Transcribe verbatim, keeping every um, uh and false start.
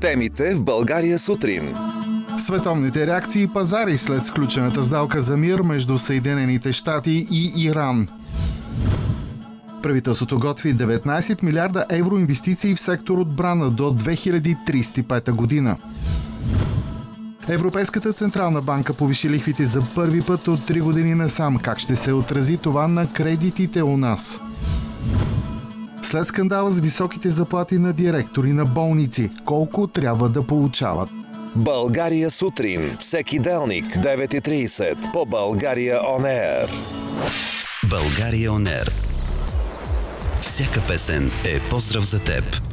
Темите в България сутрин. Световните реакции и пазари след сключената сделка за мир между Съединените щати и Иран. Правителството готви деветнайсет милиарда евро инвестиции в сектор отбрана до две хиляди тридесет и пета година. Европейската централна банка повиши лихвите за първи път от три години насам. Как ще се отрази това на кредитите у нас? След скандала с високите заплати на директори на болници, колко трябва да получават? България сутрин. Всеки делник, девет и трийсет по България Он Ер. България Он Ер. Всяка песен е поздрав за теб.